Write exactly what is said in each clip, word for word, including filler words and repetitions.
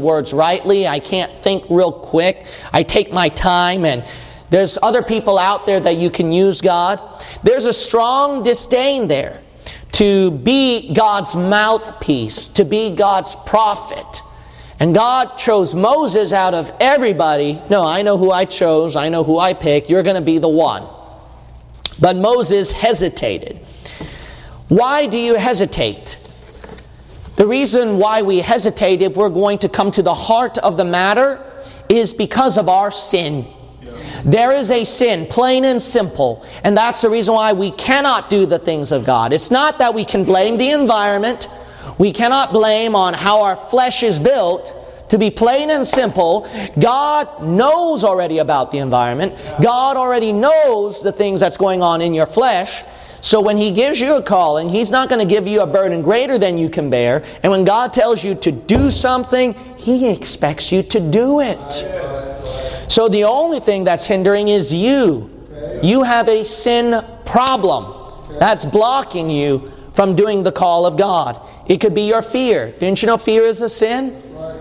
words rightly. I can't think real quick. I take my time, and there's other people out there that you can use God. There's a strong disdain there to be God's mouthpiece, to be God's prophet. And God chose Moses out of everybody. No, I know who I chose. I know who I picked. You're going to be the one. But Moses hesitated. Why do you hesitate? The reason why we hesitate, if we're going to come to the heart of the matter, is because of our sin. There is a sin, plain and simple. And that's the reason why we cannot do the things of God. It's not that we can blame the environment. We cannot blame on how our flesh is built. To be plain and simple, God knows already about the environment. God already knows the things that's going on in your flesh. So when He gives you a calling, He's not going to give you a burden greater than you can bear. And when God tells you to do something, He expects you to do it. So the only thing that's hindering is you. You have a sin problem that's blocking you from doing the call of God. It could be your fear. Didn't you know fear is a sin?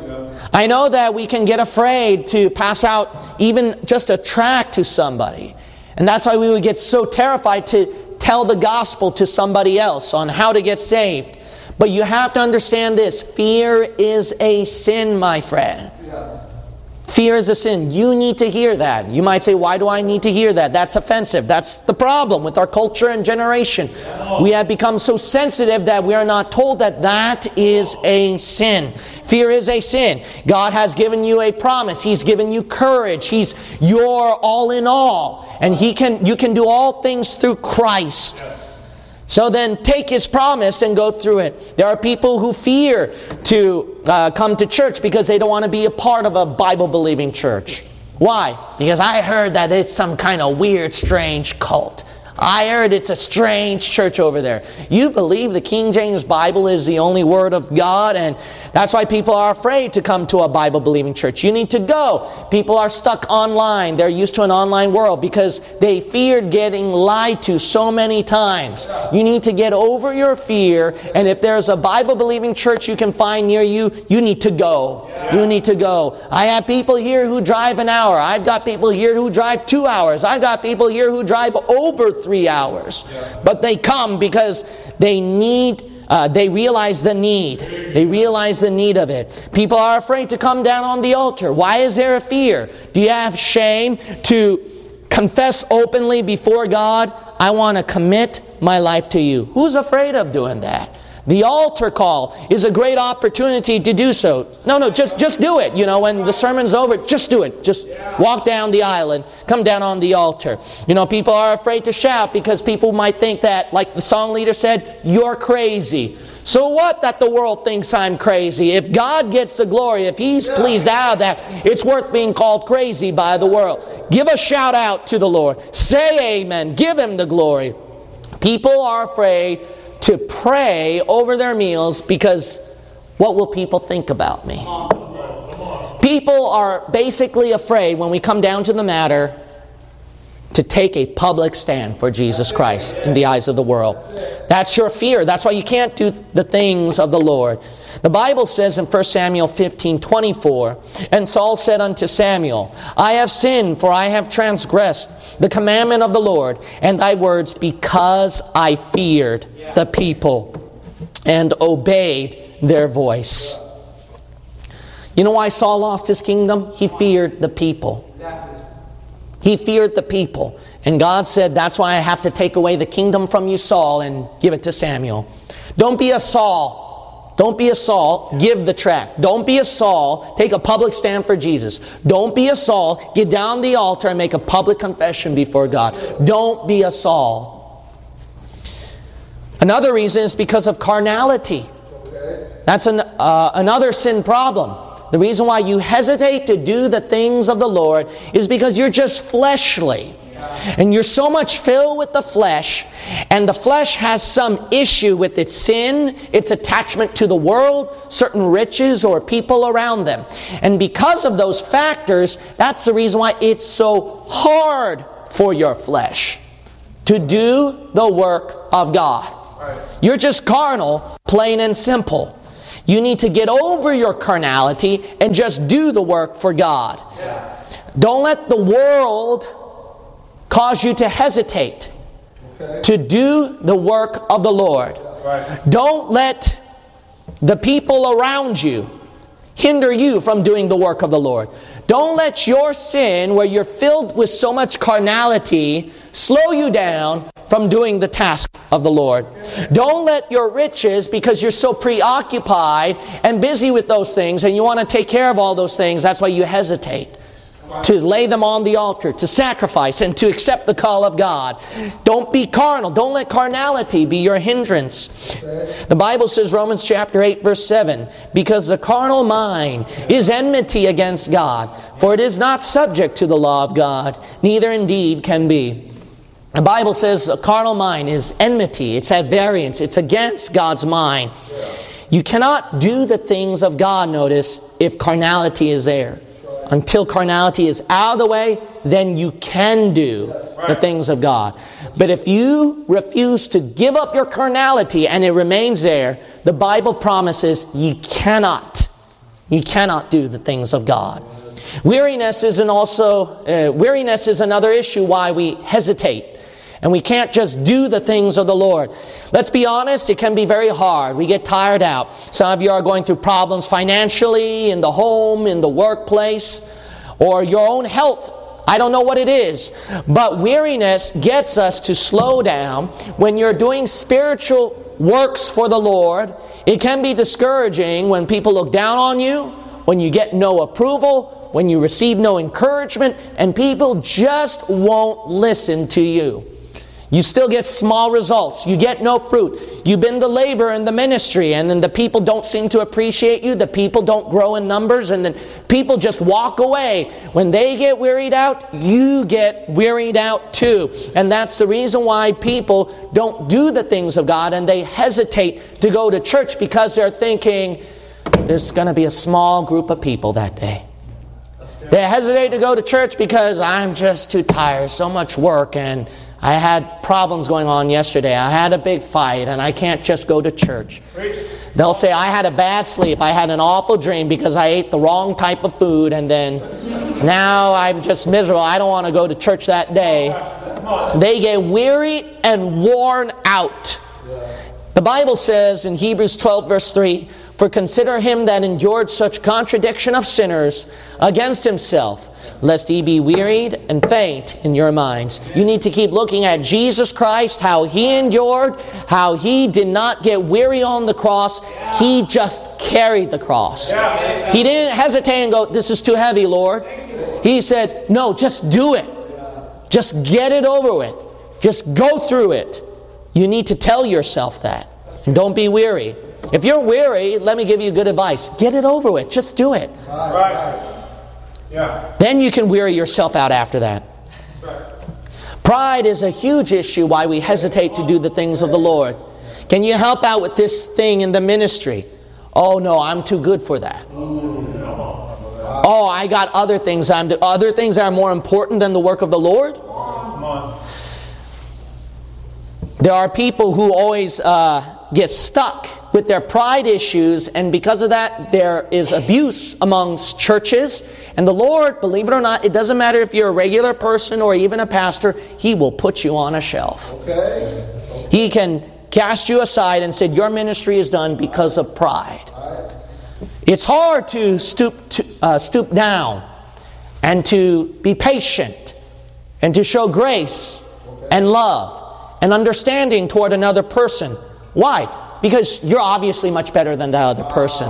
I know that we can get afraid to pass out even just a tract to somebody. And that's why we would get so terrified to tell the gospel to somebody else on how to get saved. But you have to understand this. Fear is a sin, my friend. Fear is a sin. You need to hear that. You might say, why do I need to hear that? That's offensive. That's the problem with our culture and generation. We have become so sensitive that we are not told that that is a sin. Fear is a sin. God has given you a promise. He's given you courage. He's your all in all. And He can, you can do all things through Christ. So then take His promise and go through it. There are people who fear to uh, come to church because they don't want to be a part of a Bible-believing church. Why? Because I heard that it's some kind of weird, strange cult. I heard it's a strange church over there. You believe the King James Bible is the only Word of God, and that's why people are afraid to come to a Bible-believing church. You need to go. People are stuck online. They're used to an online world because they feared getting lied to so many times. You need to get over your fear, and if there's a Bible-believing church you can find near you, you need to go. You need to go. I have people here who drive an hour. I've got people here who drive two hours. I've got people here who drive over three hours. But they come because they need Uh, they realize the need. They realize the need of it. People are afraid to come down on the altar. Why is there a fear? Do you have shame to confess openly before God, I want to commit my life to you? Who's afraid of doing that? The altar call is a great opportunity to do so. No, no, just, just do it. You know, when the sermon's over, just do it. Just walk down the aisle and come down on the altar. You know, people are afraid to shout because people might think that, like the song leader said, you're crazy. So what that the world thinks I'm crazy? If God gets the glory, if He's pleased out of that, it's worth being called crazy by the world. Give a shout out to the Lord. Say amen. Give Him the glory. People are afraid to pray over their meals because what will people think about me? People are basically afraid, when we come down to the matter, to take a public stand for Jesus Christ in the eyes of the world. That's your fear. That's why you can't do the things of the Lord. The Bible says in First Samuel fifteen twenty-four, and Saul said unto Samuel, I have sinned, for I have transgressed the commandment of the Lord and thy words, because I feared the people and obeyed their voice. You know why Saul lost his kingdom? He feared the people. He feared the people. And God said, that's why I have to take away the kingdom from you, Saul, and give it to Samuel. Don't be a Saul. Don't be a Saul. Give the tract. Don't be a Saul. Take a public stand for Jesus. Don't be a Saul. Get down the altar and make a public confession before God. Don't be a Saul. Another reason is because of carnality. That's an, uh, another sin problem. The reason why you hesitate to do the things of the Lord is because you're just fleshly. And you're so much filled with the flesh, and the flesh has some issue with its sin, its attachment to the world, certain riches or people around them. And because of those factors, that's the reason why it's so hard for your flesh to do the work of God. You're just carnal, plain and simple. You need to get over your carnality and just do the work for God. Yeah. Don't let the world cause you to hesitate okay. to do the work of the Lord. Right. Don't let the people around you hinder you from doing the work of the Lord. Don't let your sin, where you're filled with so much carnality, slow you down from doing the task of the Lord. Don't let your riches, because you're so preoccupied and busy with those things and you want to take care of all those things, that's why you hesitate to lay them on the altar, to sacrifice and to accept the call of God. Don't be carnal. Don't let carnality be your hindrance. The Bible says, Romans chapter eight verse seven, because the carnal mind is enmity against God, for it is not subject to the law of God, neither indeed can be. The Bible says a carnal mind is enmity. It's at variance. It's against God's mind. You cannot do the things of God, notice, if carnality is there. Until carnality is out of the way, then you can do the things of God. But if you refuse to give up your carnality and it remains there, the Bible promises you cannot, you cannot do the things of God. Weariness is an also uh, weariness is another issue why we hesitate. And we can't just do the things of the Lord. Let's be honest, it can be very hard. We get tired out. Some of you are going through problems financially, in the home, in the workplace, or your own health. I don't know what it is. But weariness gets us to slow down. When you're doing spiritual works for the Lord, it can be discouraging when people look down on you, when you get no approval, when you receive no encouragement, and people just won't listen to you. You still get small results. You get no fruit. You've been the labor in the ministry, and then the people don't seem to appreciate you. The people don't grow in numbers, and then people just walk away. When they get wearied out, you get wearied out too. And that's the reason why people don't do the things of God, and they hesitate to go to church because they're thinking there's going to be a small group of people that day. They hesitate to go to church because I'm just too tired, so much work, and I had problems going on yesterday. I had a big fight, and I can't just go to church. They'll say, I had a bad sleep. I had an awful dream because I ate the wrong type of food, and then now I'm just miserable. I don't want to go to church that day. They get weary and worn out. The Bible says in Hebrews twelve verse three, for consider him that endured such contradiction of sinners against himself, lest ye be wearied and faint in your minds. You need to keep looking at Jesus Christ, how He endured, how He did not get weary on the cross. He just carried the cross. He didn't hesitate and go, this is too heavy, Lord. He said, no, just do it. Just get it over with. Just go through it. You need to tell yourself that. And don't be weary. If you're weary, let me give you good advice. Get it over with. Just do it. Right. Yeah. Then you can weary yourself out after that. Right. Pride is a huge issue why we hesitate to do the things of the Lord. Can you help out with this thing in the ministry? Oh no, I'm too good for that. Oh, I got other things I'm do- other things that are more important than the work of the Lord. Come on. There are people who always uh, get stuck with their pride issues, and because of that, there is abuse amongst churches. And the Lord, believe it or not, it doesn't matter if you're a regular person or even a pastor, He will put you on a shelf. Okay. He can cast you aside and say, your ministry is done because of pride. It's hard to stoop to, uh, stoop down and to be patient and to show grace and love and understanding toward another person. Why? Because you're obviously much better than that other person.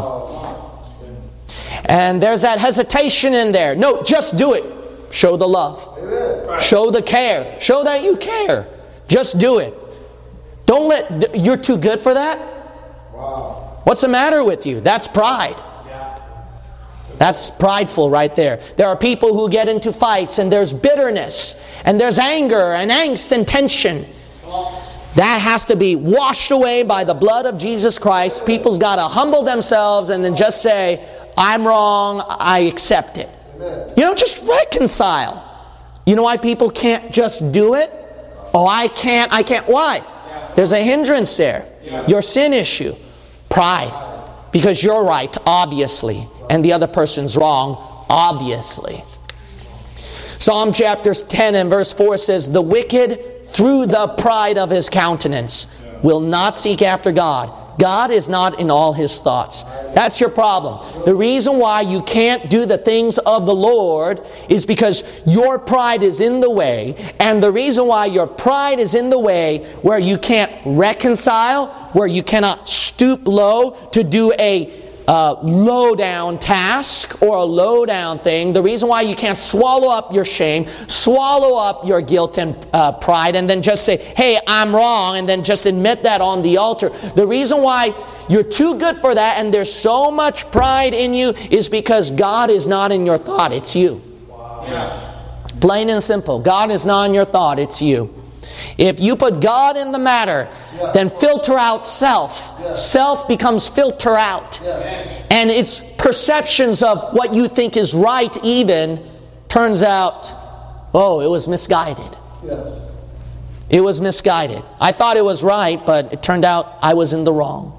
And there's that hesitation in there. No, just do it. Show the love. Amen. Show the care. Show that you care. Just do it. Don't let, you're too good for that? Wow. What's the matter with you? That's pride. That's prideful right there. There are people who get into fights and there's bitterness and there's anger and angst and tension. That has to be washed away by the blood of Jesus Christ. People's got to humble themselves and then just say, I'm wrong, I accept it. Amen. You know, just reconcile. You know why people can't just do it? Oh, I can't, I can't. Why? There's a hindrance there. Your sin issue. Pride. because you're right, obviously, and the other person's wrong, obviously. Psalm chapter ten and verse four says, "The wicked, through the pride of his countenance, will not seek after God. God is not in all his thoughts." That's your problem. The reason why you can't do the things of the Lord is because your pride is in the way. And the reason why your pride is in the way, where you can't reconcile, where you cannot stoop low to do a uh, low down task or a low down thing, the reason why you can't swallow up your shame, swallow up your guilt and uh, pride, and then just say, "Hey, I'm wrong," and then just admit that on the altar. The reason why you're too good for that and there's so much pride in you is because God is not in your thought, it's you. Wow. Yeah. Plain and simple. God is not in your thought, it's you. If you put God in the matter, yeah. then filter out self. Yeah. Self becomes filter out. Yeah. And its perceptions of what you think is right even turns out, oh, it was misguided. Yes. It was misguided. I thought it was right, but it turned out I was in the wrong.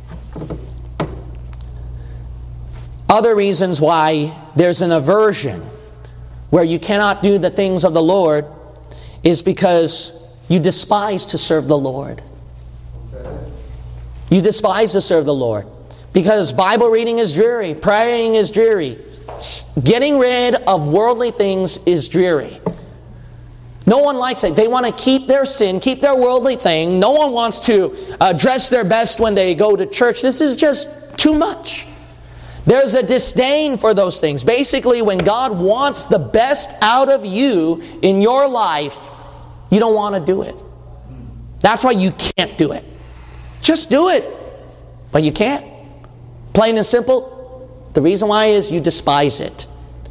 Other reasons why there's an aversion where you cannot do the things of the Lord is because you despise to serve the Lord. Okay. You despise to serve the Lord. Because Bible reading is dreary. Praying is dreary. Getting rid of worldly things is dreary. No one likes it. They want to keep their sin, keep their worldly thing. No one wants to uh, dress their best when they go to church. This is just too much. There's a disdain for those things. Basically, when God wants the best out of you in your life, you don't want to do it. That's why you can't do it. Just do it. But you can't. Plain and simple. The reason why is you despise it.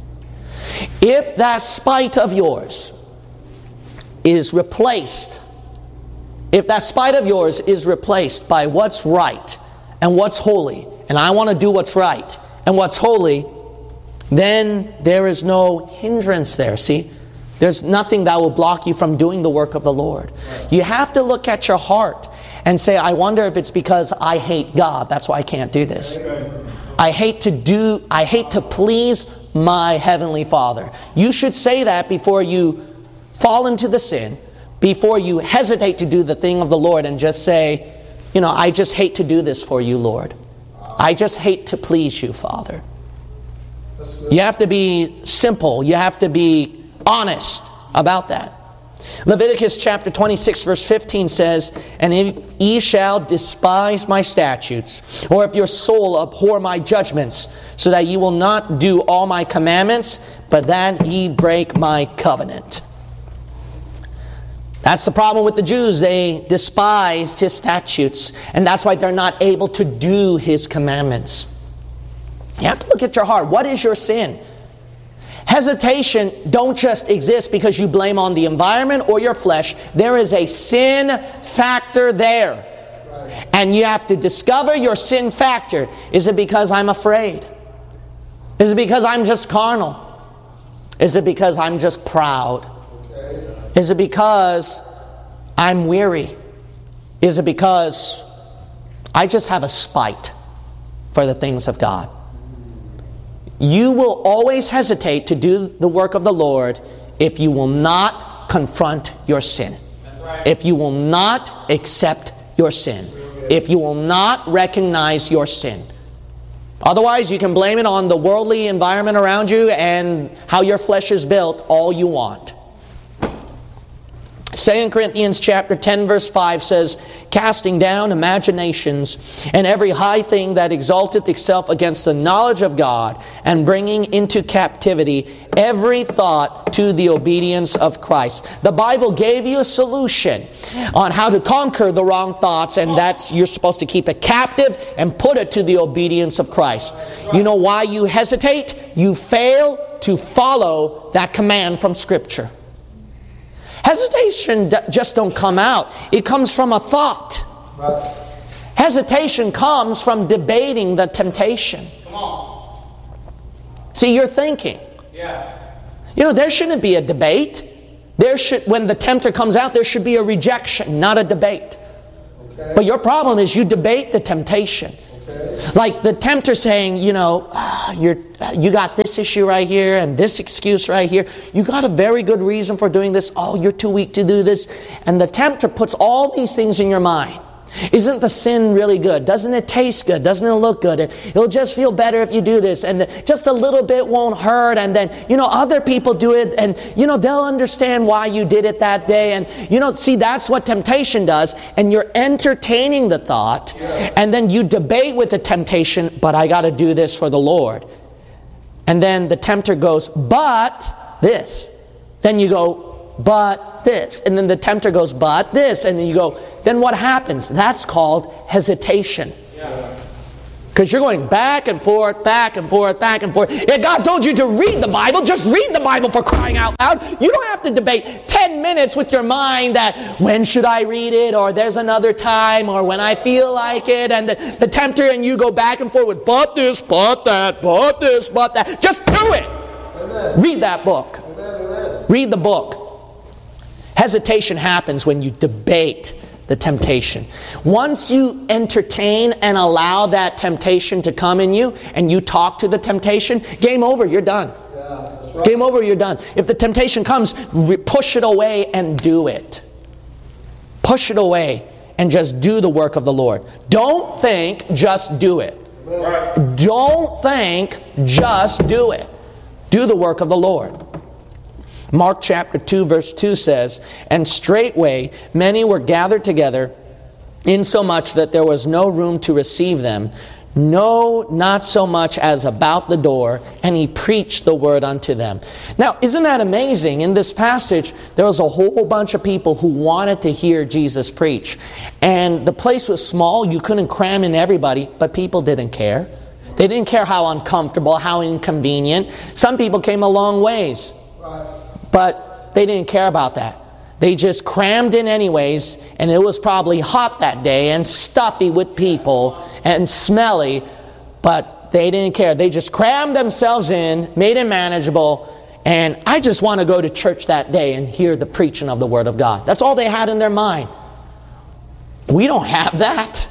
If that spite of yours is replaced, if that spite of yours is replaced by what's right and what's holy, and I want to do what's right and what's holy, then there is no hindrance there. See? There's nothing that will block you from doing the work of the Lord. You have to look at your heart and say, I wonder if it's because I hate God. That's why I can't do this. I hate to do, I hate to please my Heavenly Father. You should say that before you fall into the sin, before you hesitate to do the thing of the Lord, and just say, you know, I just hate to do this for you, Lord. I just hate to please you, Father. You have to be simple. You have to be honest about that. Leviticus chapter twenty-six verse fifteen says, "And if ye shall despise my statutes, or if your soul abhor my judgments, so that ye will not do all my commandments, but that ye break my covenant." That's the problem with the Jews. They despised His statutes, and that's why they're not able to do His commandments. You have to look at your heart. What is your sin? Hesitation don't just exist because you blame on the environment or your flesh. There is a sin factor there. Right. And you have to discover your sin factor. Is it because I'm afraid? Is it because I'm just carnal? Is it because I'm just proud? Okay. Is it because I'm weary? Is it because I just have a spite for the things of God? You will always hesitate to do the work of the Lord if you will not confront your sin. That's right. If you will not accept your sin. If you will not recognize your sin. Otherwise, you can blame it on the worldly environment around you and how your flesh is built all you want. Second Corinthians chapter ten verse five says, "Casting down imaginations and every high thing that exalteth itself against the knowledge of God, and bringing into captivity every thought to the obedience of Christ." The Bible gave you a solution on how to conquer the wrong thoughts, and that's you're supposed to keep it captive and put it to the obedience of Christ. You know why you hesitate? You fail to follow that command from Scripture. Hesitation just don't come out. It comes from a thought. Right. Hesitation comes from debating the temptation. Come on. See, you're thinking. Yeah. You know, there shouldn't be a debate. There should, when the tempter comes out, there should be a rejection, not a debate. Okay. But your problem is you debate the temptation. Okay. Like the tempter saying, you know, ah, you're, you got this issue right here and this excuse right here. You got a very good reason for doing this. Oh, you're too weak to do this. And the tempter puts all these things in your mind. Isn't the sin really good? Doesn't it taste good? Doesn't it look good? It'll just feel better if you do this. And just a little bit won't hurt. And then, you know, other people do it. And, you know, they'll understand why you did it that day. And, you know, see, that's what temptation does. And you're entertaining the thought. And then you debate with the temptation, but I got to do this for the Lord. And then the tempter goes, but this. Then you go, but this. And then the tempter goes, but this. And then you go, then what happens? That's called hesitation. Because you're going back and forth, back and forth, back and forth. If God told you to read the Bible, just read the Bible, for crying out loud. You don't have to debate ten minutes with your mind that when should I read it, or there's another time, or when I feel like it. And the, the tempter and you go back and forth with but this, but that, but this, but that. Just do it. Amen. Read that book. Amen. Read the book. Hesitation happens when you debate the temptation. Once you entertain and allow that temptation to come in you, and you talk to the temptation, game over, you're done. Yeah, that's right. Game over, you're done. If the temptation comes, push it away and do it. Push it away and just do the work of the Lord. Don't think, just do it. Right. Don't think, just do it. Do the work of the Lord. Mark chapter two verse two says, and straightway many were gathered together, insomuch that there was no room to receive them, no, not so much as about the door, and he preached the word unto them. Now, isn't that amazing? In this passage, there was a whole bunch of people who wanted to hear Jesus preach. And the place was small, you couldn't cram in everybody, but people didn't care. They didn't care how uncomfortable, how inconvenient. Some people came a long ways. But they didn't care about that. They just crammed in anyways, and it was probably hot that day and stuffy with people and smelly, but they didn't care. They just crammed themselves in, made it manageable, and I just want to go to church that day and hear the preaching of the Word of God. That's all they had in their mind. We don't have that.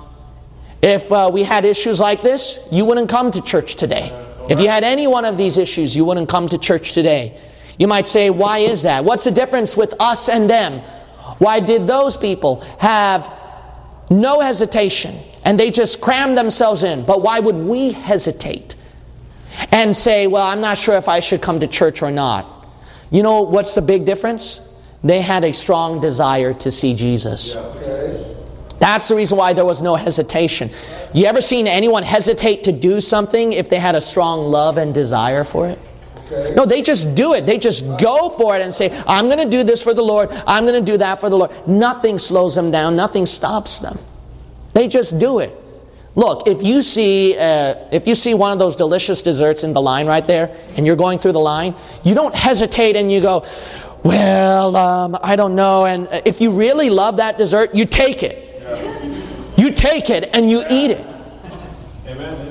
If uh, we had issues like this, you wouldn't come to church today. If you had any one of these issues, you wouldn't come to church today. You might say, why is that? What's the difference with us and them? Why did those people have no hesitation and they just crammed themselves in? But why would we hesitate and say, well, I'm not sure if I should come to church or not? You know what's the big difference? They had a strong desire to see Jesus. Yeah, okay. That's the reason why there was no hesitation. You ever seen anyone hesitate to do something if they had a strong love and desire for it? Okay. No, they just do it. They just go for it and say, I'm going to do this for the Lord. I'm going to do that for the Lord. Nothing slows them down. Nothing stops them. They just do it. Look, if you see uh, if you see one of those delicious desserts in the line right there, and you're going through the line, you don't hesitate and you go, well, um, I don't know. And if you really love that dessert, you take it. Yeah. You take it and you eat it. Amen.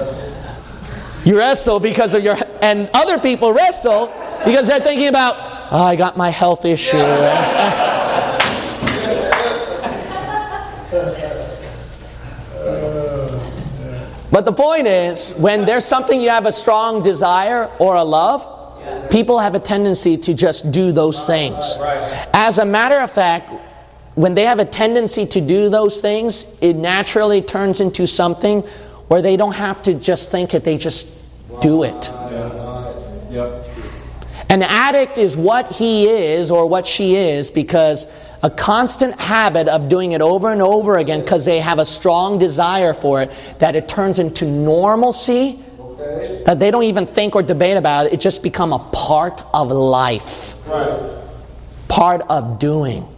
You wrestle because of your, and other people wrestle because they're thinking about, oh, I got my health issue. But the point is, when there's something you have a strong desire or a love, people have a tendency to just do those things. As a matter of fact, when they have a tendency to do those things, it naturally turns into something where they don't have to just think it, they just do it. An addict is what he is or what she is because a constant habit of doing it over and over again because they have a strong desire for it, that it turns into normalcy, okay, that they don't even think or debate about it. It just become a part of life. Right. Part of doing.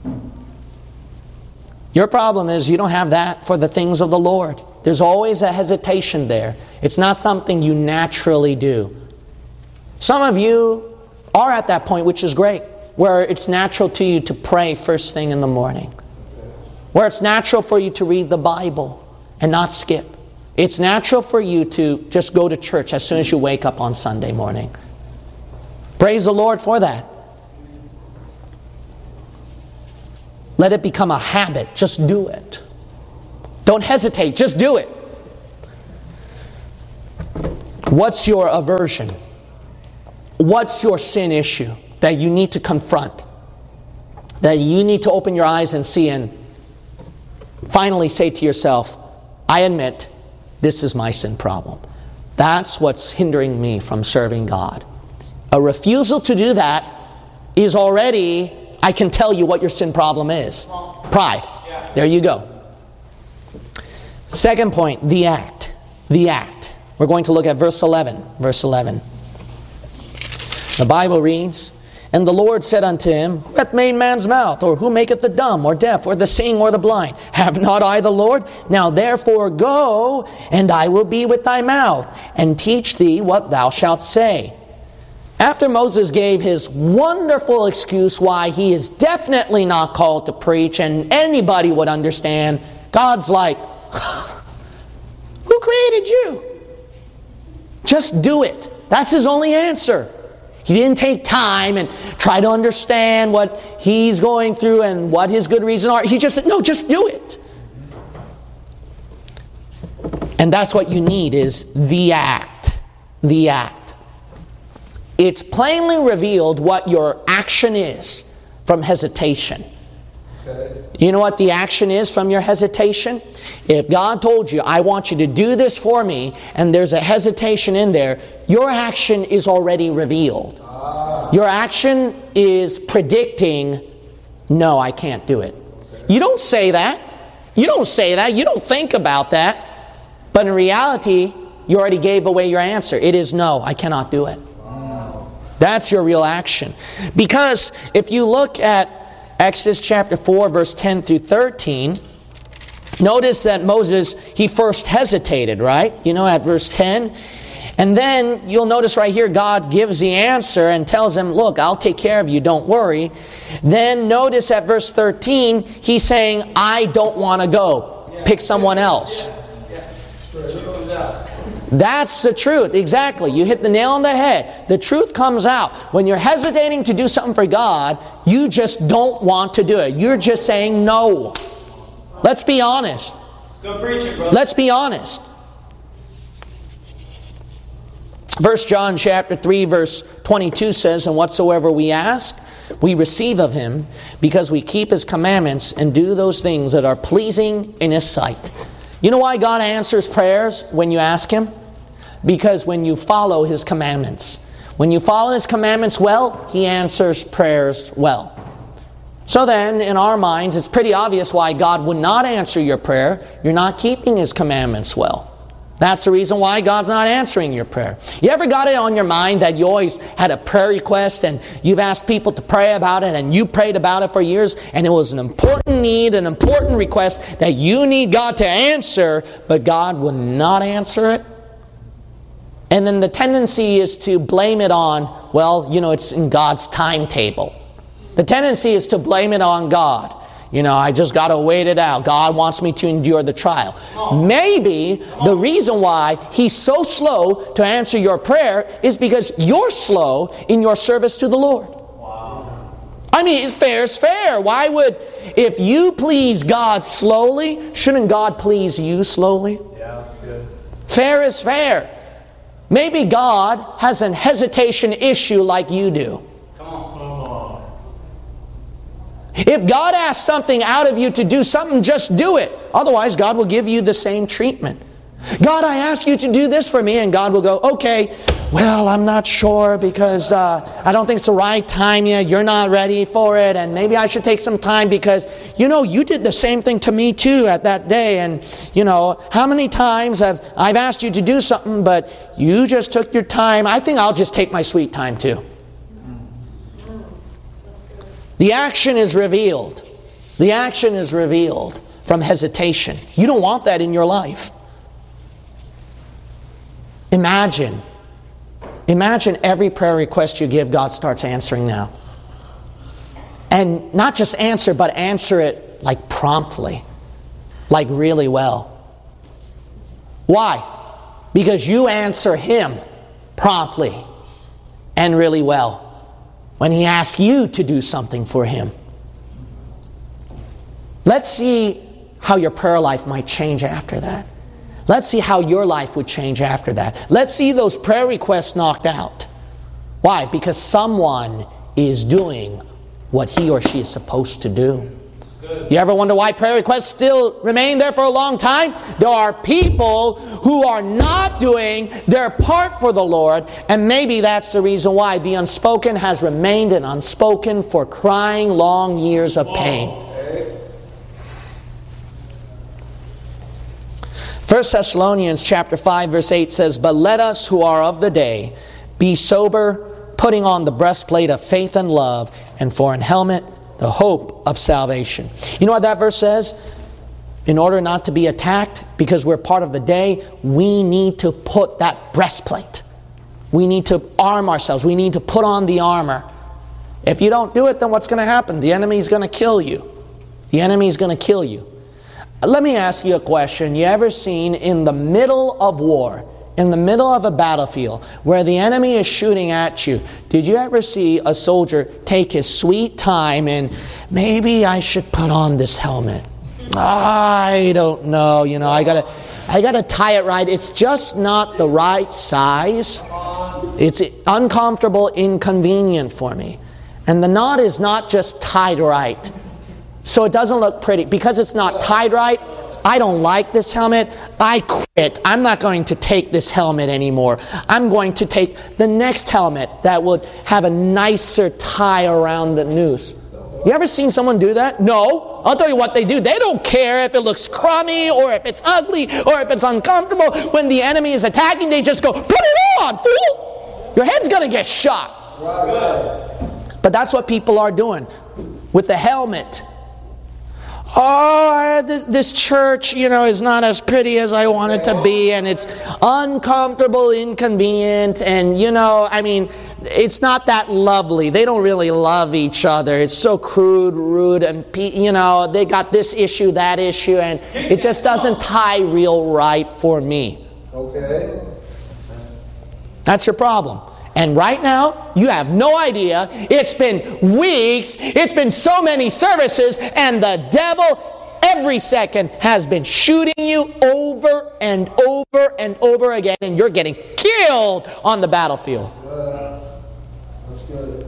Your problem is you don't have that for the things of the Lord. There's always a hesitation there. It's not something you naturally do. Some of you are at that point, which is great, where it's natural to you to pray first thing in the morning. Where it's natural for you to read the Bible and not skip. It's natural for you to just go to church as soon as you wake up on Sunday morning. Praise the Lord for that. Let it become a habit. Just do it. Don't hesitate. Just do it. What's your aversion? What's your sin issue that you need to confront? That you need to open your eyes and see and finally say to yourself, I admit this is my sin problem. That's what's hindering me from serving God. A refusal to do that is already, I can tell you what your sin problem is. Pride. There you go. Second point, the act. The act. We're going to look at verse eleven. Verse eleven. The Bible reads, And the Lord said unto him, Who hath made man's mouth? Or who maketh the dumb, or deaf, or the seeing, or the blind? Have not I the Lord? Now therefore go, and I will be with thy mouth, and teach thee what thou shalt say. After Moses gave his wonderful excuse why he is definitely not called to preach, and anybody would understand, God's like, who created you? Just do it. That's his only answer. He didn't take time and try to understand what he's going through and what his good reasons are. He just said, no, just do it. And that's what you need, is the act. The act. It's plainly revealed what your action is from hesitation. Okay. You know what the action is from your hesitation? If God told you, I want you to do this for me, and there's a hesitation in there, your action is already revealed. Ah. Your action is predicting, no, I can't do it. You don't say that. You don't say that. You don't think about that. But in reality, you already gave away your answer. It is no, I cannot do it. That's your real action. Because if you look at Exodus chapter four, verse ten through thirteen, notice that Moses, he first hesitated, right? You know, at verse ten. And then you'll notice right here, God gives the answer and tells him, look, I'll take care of you, don't worry. Then notice at verse thirteen, he's saying, I don't want to go. Pick someone else. That's the truth. Exactly. You hit the nail on the head. The truth comes out. When you're hesitating to do something for God, you just don't want to do it. You're just saying no. Let's be honest. Let's go preach it, brother. Let's be honest. First John chapter three, verse twenty-two says, And whatsoever we ask, we receive of Him, because we keep His commandments and do those things that are pleasing in His sight. You know why God answers prayers when you ask Him? Because when you follow His commandments. When you follow His commandments well, He answers prayers well. So then, in our minds, it's pretty obvious why God would not answer your prayer. You're not keeping His commandments well. That's the reason why God's not answering your prayer. You ever got it on your mind that you always had a prayer request and you've asked people to pray about it and you prayed about it for years and it was an important need, an important request that you need God to answer, but God would not answer it? And then the tendency is to blame it on, well, you know, it's in God's timetable. The tendency is to blame it on God. You know, I just got to wait it out. God wants me to endure the trial. Maybe the reason why He's so slow to answer your prayer is because you're slow in your service to the Lord. Wow. I mean, it's fair is fair. Why would, if you please God slowly, shouldn't God please you slowly? Yeah, that's good. Fair is fair. Maybe God has an hesitation issue like you do. Come on. If God asks something out of you to do something, just do it. Otherwise, God will give you the same treatment. God, I ask you to do this for me, and God will go, okay, well, I'm not sure because uh, I don't think it's the right time yet. You're not ready for it, and maybe I should take some time because, you know, you did the same thing to me too at that day, and, you know, how many times have I've asked you to do something, but you just took your time. I think I'll just take my sweet time too. The action is revealed. The action is revealed from hesitation. You don't want that in your life. Imagine. Imagine every prayer request you give, God starts answering now. And not just answer, but answer it like promptly. Like really well. Why? Because you answer Him promptly and really well when He asks you to do something for Him. Let's see how your prayer life might change after that. Let's see how your life would change after that. Let's see those prayer requests knocked out. Why? Because someone is doing what he or she is supposed to do. You ever wonder why prayer requests still remain there for a long time? There are people who are not doing their part for the Lord, and maybe that's the reason why the unspoken has remained an unspoken for crying long years of pain. First Thessalonians chapter five verse eight says, "But let us who are of the day be sober, putting on the breastplate of faith and love, and for an helmet the hope of salvation." You know what that verse says? In order not to be attacked, because we're part of the day, we need to put that breastplate. We need to arm ourselves. We need to put on the armor. If you don't do it, then what's going to happen? The enemy's going to kill you. The enemy's going to kill you. Let me ask you a question. You ever seen in the middle of war, in the middle of a battlefield, where the enemy is shooting at you, did you ever see a soldier take his sweet time and maybe I should put on this helmet? I don't know, you know, I gotta, I gotta tie it right. It's just not the right size. It's uncomfortable, inconvenient for me. And the knot is not just tied right. So it doesn't look pretty. Because it's not tied right, I don't like this helmet. I quit. I'm not going to take this helmet anymore. I'm going to take the next helmet that would have a nicer tie around the noose. You ever seen someone do that? No. I'll tell you what they do. They don't care if it looks crummy or if it's ugly or if it's uncomfortable. When the enemy is attacking, they just go, "Put it on, fool! Your head's going to get shot." But that's what people are doing with the helmet. "Oh, this church, you know, is not as pretty as I want it to be, and it's uncomfortable, inconvenient, and, you know, I mean, it's not that lovely. They don't really love each other. It's so crude, rude, and, you know, they got this issue, that issue, and it just doesn't tie real right for me." Okay. That's your problem. And right now, you have no idea. It's been weeks. It's been so many services. And the devil, every second, has been shooting you over and over and over again. And you're getting killed on the battlefield. Uh, that's good.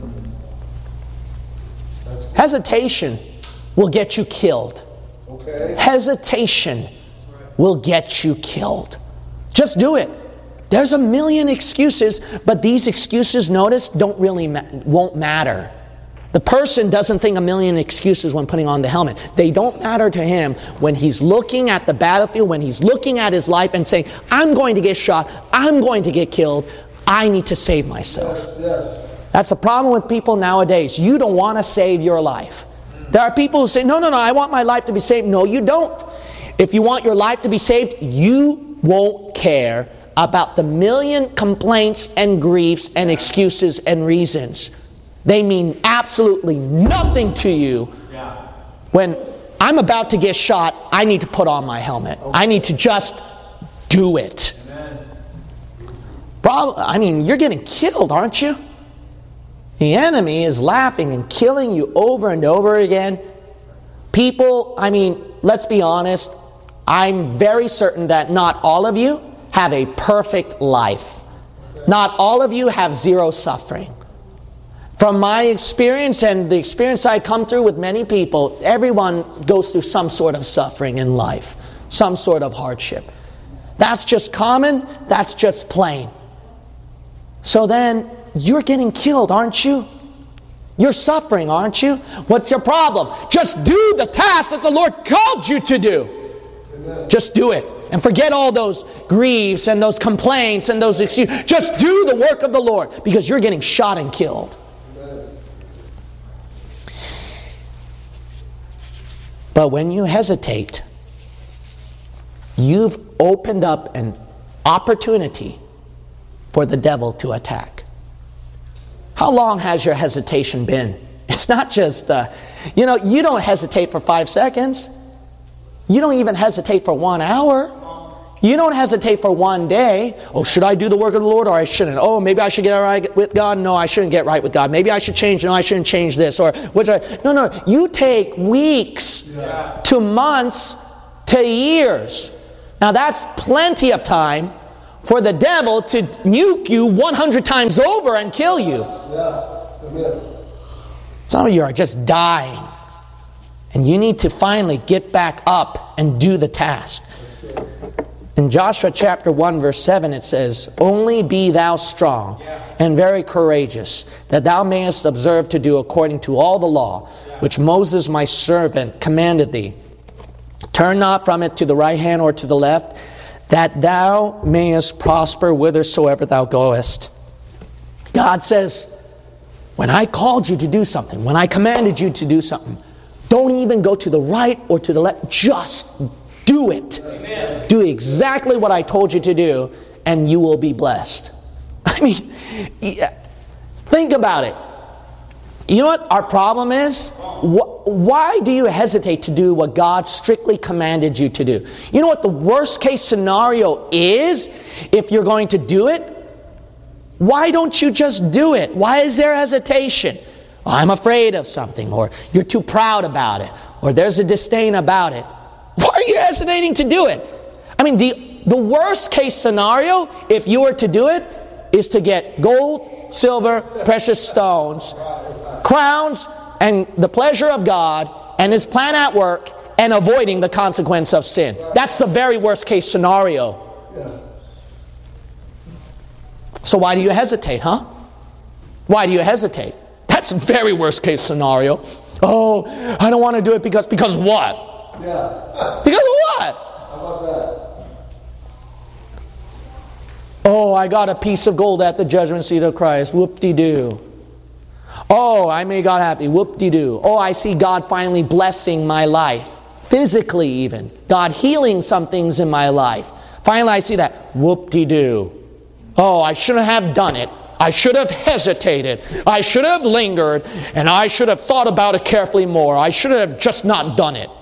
That's good. Hesitation will get you killed. Okay. Hesitation will get you killed. Just do it. There's a million excuses, but these excuses, notice, don't really ma- won't matter. The person doesn't think a million excuses when putting on the helmet. They don't matter to him when he's looking at the battlefield, when he's looking at his life and saying, "I'm going to get shot, I'm going to get killed, I need to save myself." Yes, yes. That's the problem with people nowadays. You don't want to save your life. There are people who say, "No, no, no, I want my life to be saved." No, you don't. If you want your life to be saved, you won't care about the million complaints and griefs and excuses and reasons. They mean absolutely nothing to you. When I'm about to get shot, I need to put on my helmet. I need to just do it. Problem, I mean, you're getting killed, aren't you? The enemy is laughing and killing you over and over again. People, I mean, let's be honest, I'm very certain that not all of you have a perfect life. Not all of you have zero suffering. From my experience and the experience I come through with many people, everyone goes through some sort of suffering in life, some sort of hardship. That's just common, that's just plain. So then, you're getting killed, aren't you? You're suffering, aren't you? What's your problem? Just do the task that the Lord called you to do. Amen. Just do it. And forget all those griefs and those complaints and those excuses. Just do the work of the Lord, because you're getting shot and killed. Amen. But when you hesitate, you've opened up an opportunity for the devil to attack. How long has your hesitation been? It's not just, uh, you know, you don't hesitate for five seconds. You don't even hesitate for one hour. You don't hesitate for one day. Oh, should I do the work of the Lord or I shouldn't? Oh, maybe I should get right with God. No, I shouldn't get right with God. Maybe I should change. No, I shouldn't change this. Or which I, no, no. You take weeks yeah. to months to years Now that's plenty of time for the devil to nuke you one hundred times over and kill you. Yeah. Amen. Some of you are just dying. And you need to finally get back up and do the task. In Joshua chapter one verse seven it says, "Only be thou strong and very courageous, that thou mayest observe to do according to all the law, which Moses my servant commanded thee. Turn not from it to the right hand or to the left, that thou mayest prosper whithersoever thou goest." God says, when I called you to do something, when I commanded you to do something, don't even go to the right or to the left. Just do it. Amen. Do exactly what I told you to do, and you will be blessed. I mean, yeah, think about it. You know what our problem is? Why do you hesitate to do what God strictly commanded you to do? You know what the worst case scenario is if you're going to do it? Why don't you just do it? Why is there hesitation? Well, I'm afraid of something, or you're too proud about it, or there's a disdain about it. Why are you hesitating to do it? I mean, the, the worst case scenario, if you were to do it, is to get gold, silver, precious stones, crowns, and the pleasure of God, and His plan at work, and avoiding the consequence of sin. That's the very worst case scenario. So why do you hesitate, huh? Why do you hesitate? That's the very worst case scenario. Oh, I don't want to do it because, because what? Yeah. Because of what? How about that? Oh, I got a piece of gold at the judgment seat of Christ. Whoop-de-doo. Oh, I made God happy. Whoop-de-doo. Oh, I see God finally blessing my life. Physically even. God healing some things in my life. Finally I see that. Whoop-de-doo. Oh, I shouldn't have done it. I should have hesitated. I should have lingered. And I should have thought about it carefully more. I should have just not done it.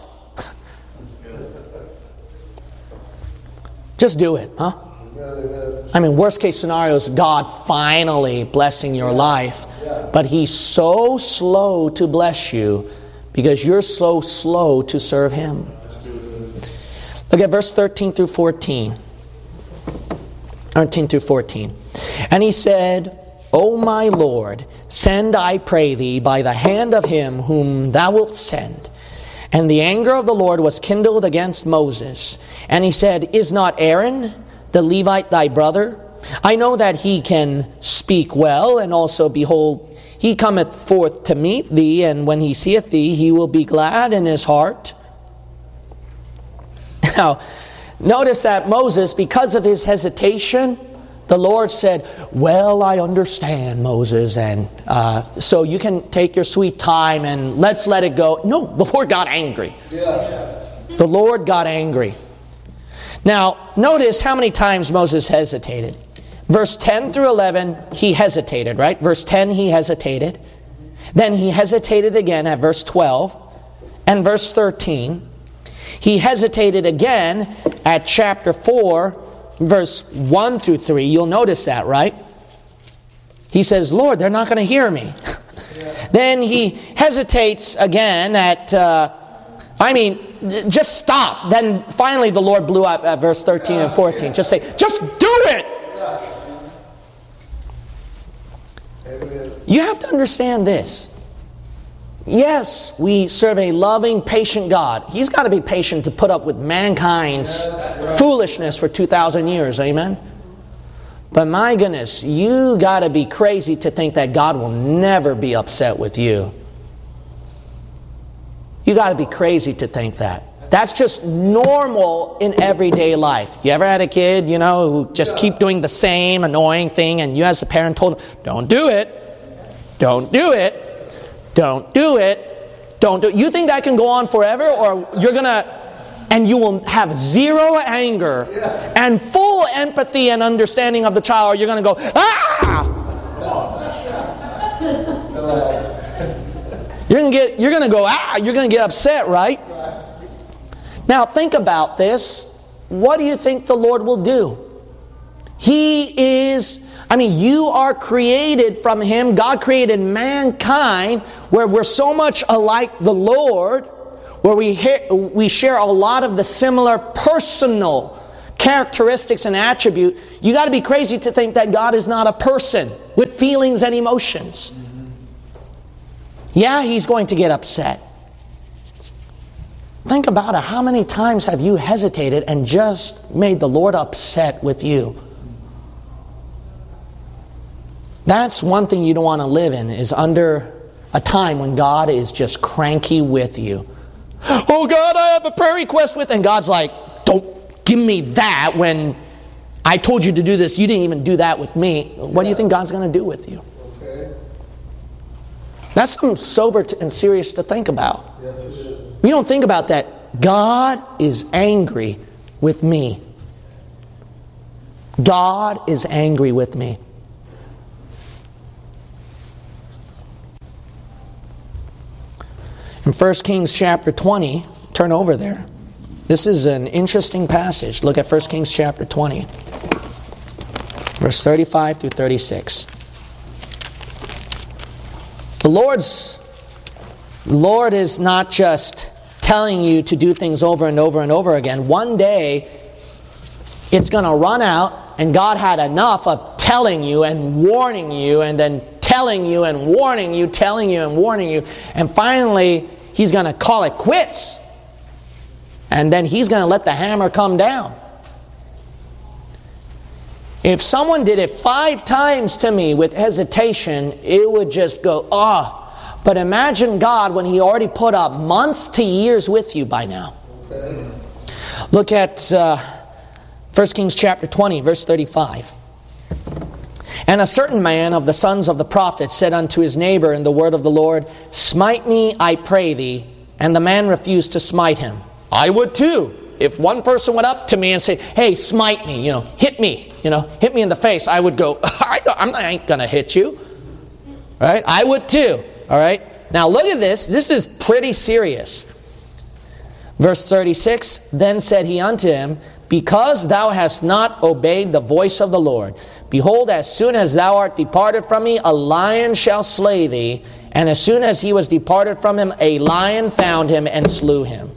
Just do it, huh? I mean, worst case scenario is God finally blessing your life. But He's so slow to bless you because you're so slow to serve Him. Look at verse thirteen through fourteen. thirteen through fourteen. And he said, O my Lord, send, I pray thee, by the hand of him whom thou wilt send. And the anger of the Lord was kindled against Moses. And he said, Is not Aaron the Levite thy brother? I know that he can speak well, and also, behold, he cometh forth to meet thee, and when he seeth thee, he will be glad in his heart. Now, notice that Moses, because of his hesitation, the Lord said, well, I understand, Moses, and uh, so you can take your sweet time and let's let it go. No, the Lord got angry. Yeah. The Lord got angry. Now, notice how many times Moses hesitated. Verse ten through eleven, he hesitated, right? Verse ten, he hesitated. Then he hesitated again at verse twelve. And verse thirteen. He hesitated again at chapter four, verse one through three. You'll notice that, right? He says, Lord, they're not going to hear me. Yeah. Then he hesitates again at, uh, I mean, just stop. Then finally the Lord blew up at verse thirteen and fourteen. Just say, just do it. You have to understand this. Yes, we serve a loving, patient God. He's got to be patient to put up with mankind's foolishness for two thousand years. Amen? But my goodness, you got to be crazy to think that God will never be upset with you. You got to be crazy to think that. That's just normal in everyday life. You ever had a kid, you know, who just keep doing the same annoying thing, and you as a parent told them, don't do it. Don't do it. Don't do it. Don't do it. You think that can go on forever, or you're going to, and you will have zero anger and full empathy and understanding of the child, or you're going to go, ah! You're going to get, you're going to go, ah! You're going to get upset, right? Now think about this. What do you think the Lord will do? He is, I mean, you are created from Him. God created mankind where we're so much alike the Lord, where we hear, we share a lot of the similar personal characteristics and attribute, you got to be crazy to think that God is not a person with feelings and emotions. Yeah, He's going to get upset. Think about it. How many times have you hesitated and just made the Lord upset with you? That's one thing you don't want to live in, is under a time when God is just cranky with you. Oh God, I have a prayer request with, and God's like, don't give me that when I told you to do this. You didn't even do that with me. What do you think God's going to do with you? Okay. That's something sober and serious to think about. Yes, it is. We don't think about that. God is angry with me. God is angry with me. In First Kings chapter twenty, turn over there. This is an interesting passage. Look at First Kings chapter twenty, verse thirty-five through thirty-six. The Lord's Lord is not just telling you to do things over and over and over again. One day, it's going to run out, and God had enough of telling you and warning you, and then telling you and warning you, telling you and warning you, and finally, He's going to call it quits. And then He's going to let the hammer come down. If someone did it five times to me with hesitation, it would just go, ah. Oh. But imagine God when He already put up months to years with you by now. Okay. Look at uh, First Kings chapter twenty, verse thirty-five. And a certain man of the sons of the prophets said unto his neighbor in the word of the Lord, Smite me, I pray thee. And the man refused to smite him. I would too. If one person went up to me and said, hey, smite me, you know, hit me, you know, hit me in the face, I would go, I, I'm, I ain't going to hit you. Right? I would too. All right? Now look at this. This is pretty serious. Verse thirty-six, Then said he unto him, Because thou hast not obeyed the voice of the Lord, behold, as soon as thou art departed from me, a lion shall slay thee. And as soon as he was departed from him, a lion found him and slew him.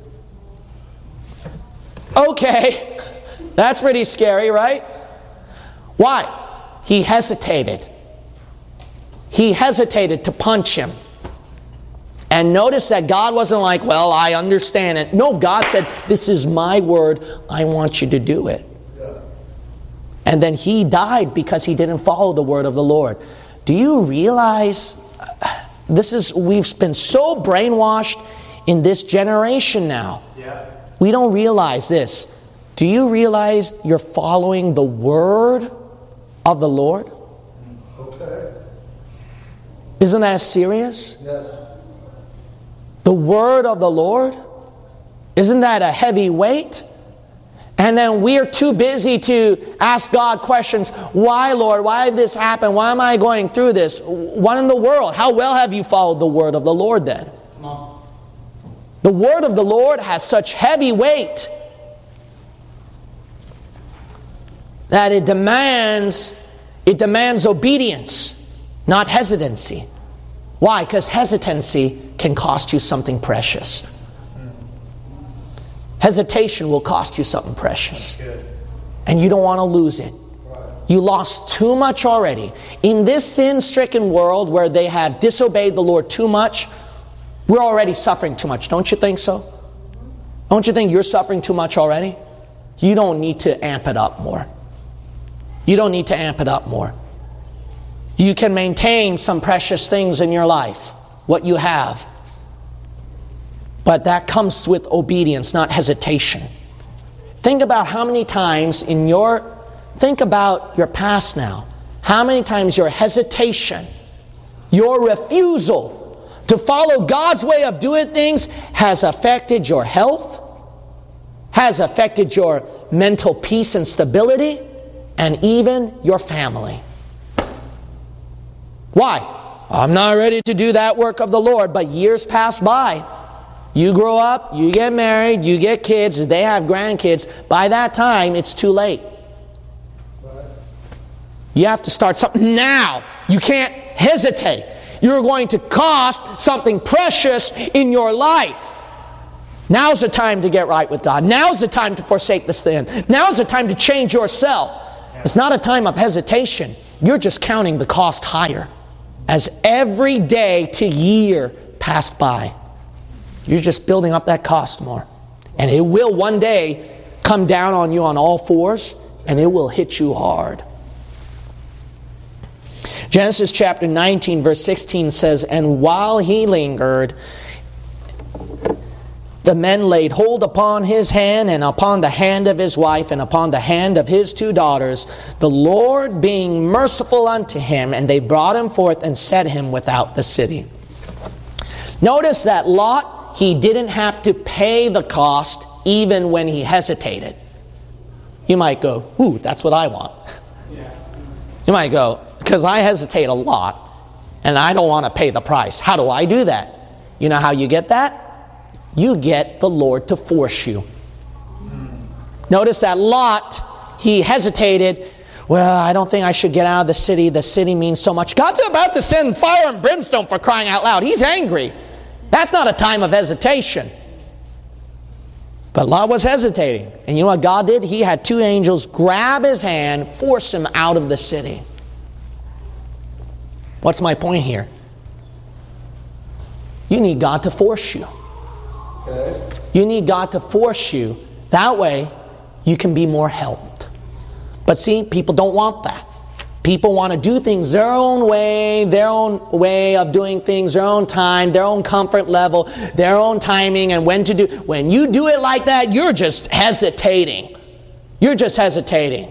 Okay, that's pretty scary, right? Why? He hesitated. He hesitated to punch him. And notice that God wasn't like, well, I understand it. No, God said, this is my word. I want you to do it. Yeah. And then he died because he didn't follow the word of the Lord. Do you realize this is, we've been so brainwashed in this generation now. Yeah. We don't realize this. Do you realize you're following the word of the Lord? Okay. Isn't that serious? Yes. The word of the Lord? Isn't that a heavy weight? And then we're too busy to ask God questions. Why, Lord? Why did this happen? Why am I going through this? What in the world? How well have you followed the word of the Lord then? Come on. The word of the Lord has such heavy weight that it demands, it demands obedience, not hesitancy. Why? Because hesitancy can cost you something precious. Hesitation will cost you something precious. And you don't want to lose it. You lost too much already. In this sin-stricken world where they have disobeyed the Lord too much, we're already suffering too much. Don't you think so? Don't you think you're suffering too much already? You don't need to amp it up more. You don't need to amp it up more. You can maintain some precious things in your life, what you have. But that comes with obedience, not hesitation. Think about how many times in your, think about your past now. How many times your hesitation, your refusal to follow God's way of doing things has affected your health, has affected your mental peace and stability, and even your family. Why? I'm not ready to do that work of the Lord, but years pass by. You grow up, you get married, you get kids, they have grandkids. By that time, it's too late. You have to start something now. You can't hesitate. You're going to cost something precious in your life. Now's the time to get right with God. Now's the time to forsake the sin. Now's the time to change yourself. It's not a time of hesitation. You're just counting the cost higher. As every day to year pass by, you're just building up that cost more. And it will one day come down on you on all fours, and it will hit you hard. Genesis chapter nineteen verse sixteen says, "And while he lingered, the men laid hold upon his hand and upon the hand of his wife and upon the hand of his two daughters, the Lord being merciful unto him, and they brought him forth and set him without the city." Notice that Lot, he didn't have to pay the cost even when he hesitated. You might go, "Ooh, that's what I want." You might go, "Because I hesitate a lot and I don't want to pay the price. How do I do that?" You know how you get that? You get the Lord to force you. Notice that Lot, he hesitated. "Well, I don't think I should get out of the city. The city means so much. God's about to send fire and brimstone, for crying out loud. He's angry." That's not a time of hesitation. But Lot was hesitating. And you know what God did? He had two angels grab his hand, force him out of the city. What's my point here? You need God to force you. Okay. You need God to force you. That way, you can be more helped. But see, people don't want that. People want to do things their own way, their own way of doing things, their own time, their own comfort level, their own timing, and when to do. When you do it like that, you're just hesitating. You're just hesitating.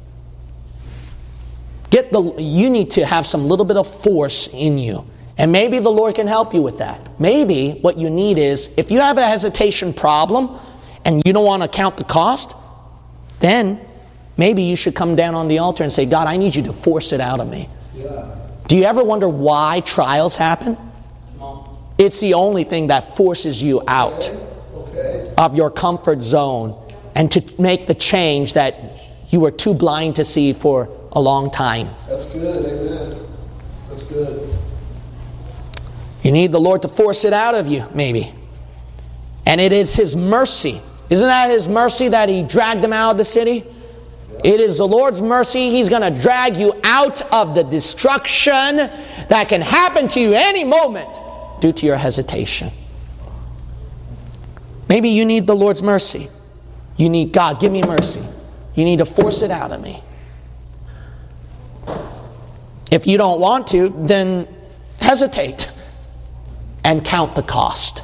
Get the. You need to have some little bit of force in you. And maybe the Lord can help you with that. Maybe what you need is, if you have a hesitation problem and you don't want to count the cost, then maybe you should come down on the altar and say, "God, I need you to force it out of me." Yeah. Do you ever wonder why trials happen? It's the only thing that forces you out Okay. of your comfort zone and to make the change that you were too blind to see for a long time. That's good. Amen. That's good. You need the Lord to force it out of you, maybe. And it is His mercy. Isn't that His mercy that He dragged them out of the city? It is the Lord's mercy. He's going to drag you out of the destruction that can happen to you any moment due to your hesitation. Maybe you need the Lord's mercy. You need, "God, give me mercy." You need to force it out of me. If you don't want to, then hesitate and count the cost.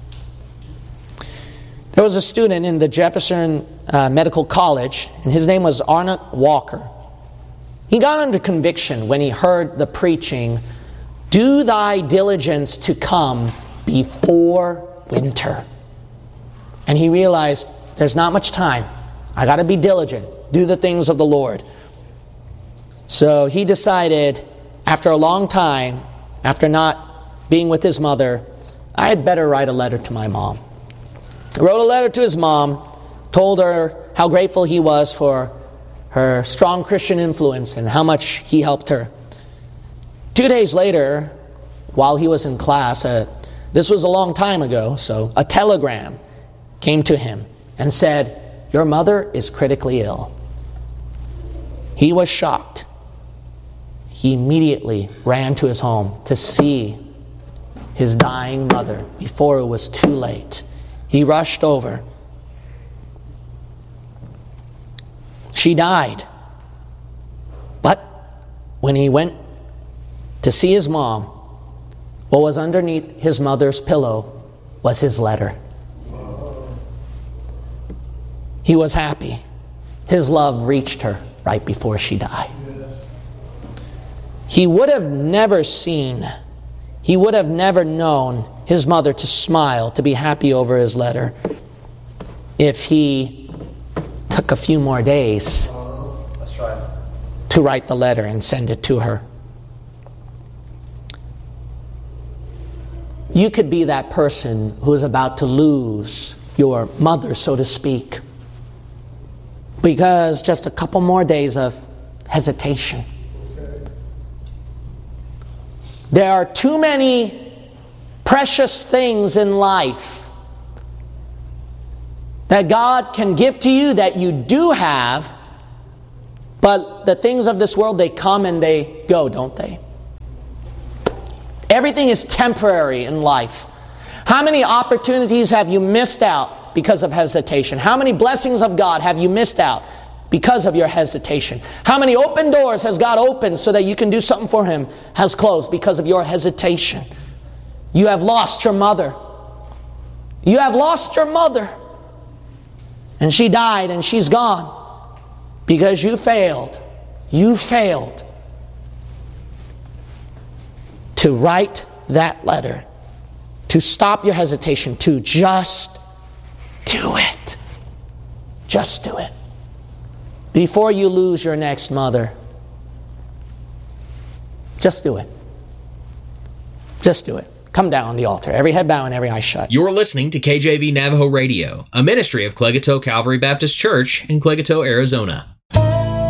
There was a student in the Jefferson uh, Medical College, and his name was Arnott Walker. He got under conviction when he heard the preaching, "Do thy diligence to come before winter." And he realized, there's not much time. I got to be diligent, do the things of the Lord. So he decided, after a long time, after not being with his mother, I had better write a letter to my mom. He wrote a letter to his mom, told her how grateful he was for her strong Christian influence and how much he helped her. Two days later, while he was in class, uh, this was a long time ago, so a telegram came to him and said, "Your mother is critically ill." He was shocked. He immediately ran to his home to see his dying mother before it was too late. He rushed over. She died. But when he went to see his mom, what was underneath his mother's pillow was his letter. He was happy. His love reached her right before she died. He would have never seen, he would have never known his mother to smile, to be happy over his letter, if he took a few more days That's right. to write the letter and send it to her. You could be that person who is about to lose your mother, so to speak, because just a couple more days of hesitation. There are too many precious things in life that God can give to you that you do have, but the things of this world, they come and they go, don't they? Everything is temporary in life. How many opportunities have you missed out because of hesitation? How many blessings of God have you missed out because of your hesitation? How many open doors has God opened so that you can do something for Him has closed because of your hesitation? You have lost your mother. You have lost your mother. And she died and she's gone because you failed. You failed to write that letter, to stop your hesitation, to just do it. Just do it. Before you lose your next mother, just do it. Just do it. Come down on the altar. Every head bowed and every eye shut. You're listening to K J V Navajo Radio, a ministry of Clegato Calvary Baptist Church in Clegato, Arizona.